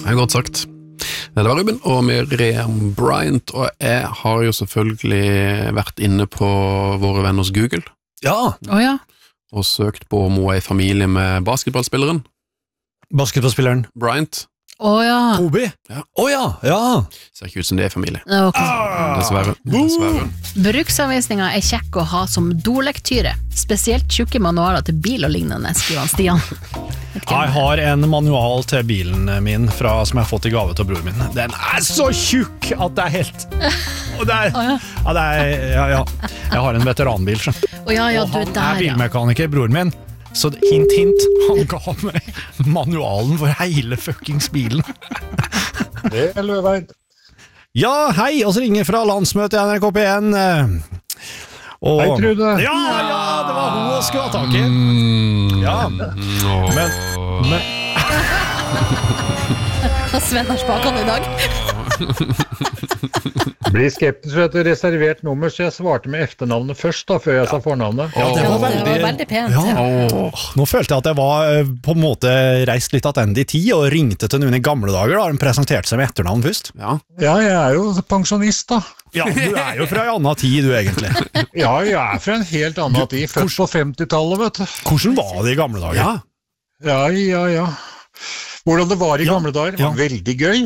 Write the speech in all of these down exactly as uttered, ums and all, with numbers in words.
Det er godt sagt. Det var Ruben og Miriam Bryant, og jeg har jo selvfølgelig vært inne på våre venners Google. Ja. Oh, ja. Og søkt på om hun er i familie med basketballspilleren. Basketballspilleren. Bryant. Åh, oh, ja. Kobe? Ja. Åh, oh, ja, ja. Ser ikke ut som det er familie. Okay. Ah, dessverre. Dessverre. Bruksanvisninger er kjekk å ha som dolektyre. Spesielt tjukke manualer til bil og lignende, skriver han Stian. Jeg har en manual til bilen min fra, som jeg har fått i gave til broren min. Den er så tjukk at det er helt... Og det er, oh, ja. Ja, det er, ja, ja. Jeg har en veteranbil, så. Oh, ja, ja, og han der, er bilmekaniker, broren min. Så hint, hint, han ga meg manualen for hele fuckings bilen. Det er Løveid. Ja, hei, og så ringer fra landsmøtet i N R K P en. Og... Hei, Trude. Ja, ja, det var hun som skulle ha tak i. Ja, men... men... Sven har spaken i dag. Blir skeptisk for at du reservert nummer, så jeg svarte med efternavnet først da, før jeg sa fornavnet. Ja, det var veldig, det var veldig pent. Ja. Ja. Nå følte jeg at jeg var på en måte reist litt attend i tid, og ringte til noen i gamle dager, da. De presenterte seg med etternavn først. Ja. Ja, jeg er jo pensjonist da. Ja, du er jo fra en annen tid, du egentlig. Ja, jeg er fra en helt annen tid, født på femtitallet, vet du. Hvordan var det i gamle dager? Ja. Ja, ja, ja. Hvordan det var i gamle dager, var ja. veldig gøy.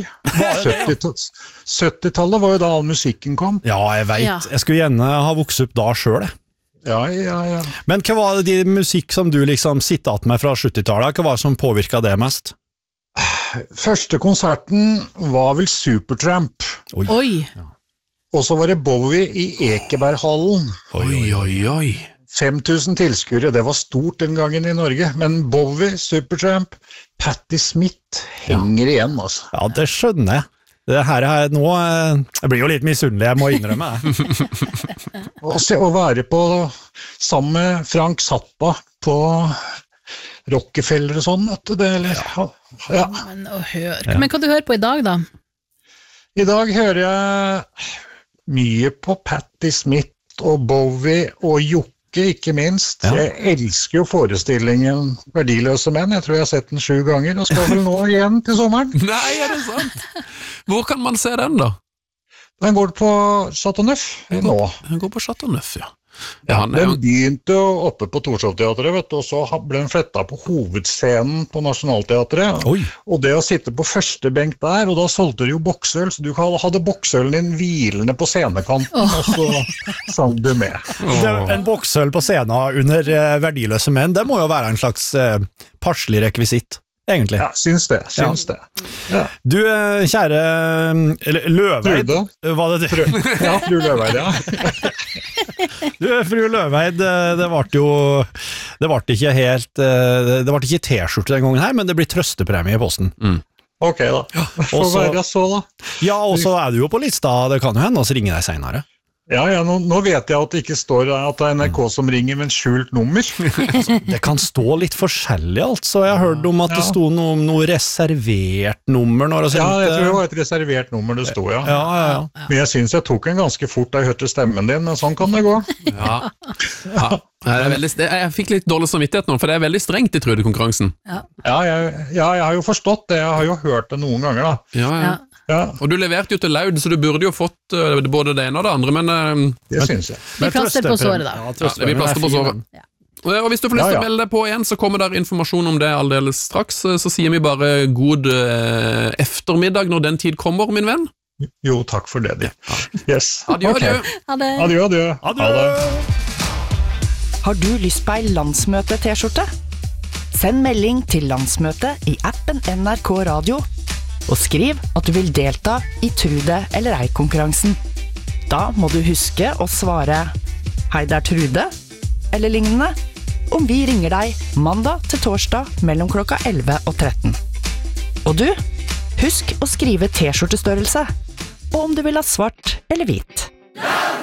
syttitallet var jo da all musikken kom. Ja, jeg vet. Ja. Jeg skulle gjerne ha vokst opp da selv. Ja, ja, ja. Men hva var det de musikk som du liksom sitter att med fra syttitallet? Hva var det som påvirket det mest? Første konserten var vel Supertramp. Oi. Oi. Og så var det Bowie i Ekeberghallen. Oi, oi, oi. fem tusen tilskuere, det var stort den gangen i Norge. Men Bowie, Supertramp, Patti Smith henger ja. igjen, altså. Ja, det skjønner jeg. Det her er nå... Jeg blir jo litt misunnelig, jeg må innrømme det. Og se, å være på sammen med Frank Zappa på Rockefeller og sånn, vet du, det, eller, ja. Ja. Men, å høre. Men hva du hører på i dag, da? I dag hører jeg mye på Patti Smith og Bowie og Jokke, ikke minst. Ja. Jeg elsker jo forestillingen Verdiløse menn. Jeg tror jeg har sett den sju ganger, og skal vel nå igjen til sommeren. Nei, er det sant? Hvor kan man se den da? Den går på Chateau Neuf nå. Den går på Chateau Neuf, ja. Ja, Ja, den begynte jo oppe på Torshov-teatret, vet du, og så ble den flettet på hovedscenen på Nationalteatret. Oi. Og det å sitte på første benk der, og da solgte du jo boksøl, så du hadde boksølen din hvilende på scenekanten, oh. og så sang du med. Oh. Det, en boksøl på scenen under uh, Verdiløse menn, det må jo være en slags uh, passelig rekvisitt. Egentlig. Ja, syns det, syns ja. det. Ja. Du, kjære Løveid, Trude. var det det? Fru, ja, fru Løveid, ja. Du, fru Løveid, det ble jo, det ble ikke helt, det ble ikke T-skjorte den gangen her, men det blir trøstepremie i posten. Mm. Ok da, får også, være så da. Ja, og så er du jo på lista, det kan jo hende, og så ringer deg senere. Ja, ja nå, nå vet jeg at det ikke står at det er N R K som ringer med en skjult nummer. Det kan stå litt forskjellig, altså. Jeg har hørt om at det sto noe om noe reservert nummer. Når det ja, jeg tror det var et reservert nummer det sto, ja. Ja, ja, ja. Men jeg synes jeg tok en ganske fort da jeg hørte stemmen din, men sånn kan det gå. Ja. Ja. Det er veldig, jeg fikk litt dårlig samvittighet nå, for det er veldig strengt i Trude-konkurransen. Ja. Ja, jeg, ja, jeg har jo forstått det. Jeg har jo hørt det noen ganger da. Ja, ja. Ja. Ja. Og du leverte jo til Laud, så du burde jo fått uh, både det ene og det andre, men... Uh, det synes jeg. Vi plaster på såret da. Ja, ja, vi plaster på såret. Ja. Og hvis du får lyst til Ja, ja. å melde deg på igjen, så kommer der informasjon om det aldeles straks, så sier vi bare god uh, eftermiddag når den tid kommer, min venn. Jo, takk for det, de. Yes. Adjø, Ok. adjø. Ha det. Adjø, adjø. Adjø. Ha det. Har du lyst på ei landsmøte-T-skjorte? Send melding til landsmøtet i appen N R K Radio, og skriv at du vil delta i Trude eller ei-konkurransen. Da må du huske å svare «Hei, det er Trude», eller lignende, om vi ringer deg mandag til torsdag mellom klokka elleve og tretten. Og du, husk å skrive T-skjortestørrelse, og om du vil ha svart eller hvit.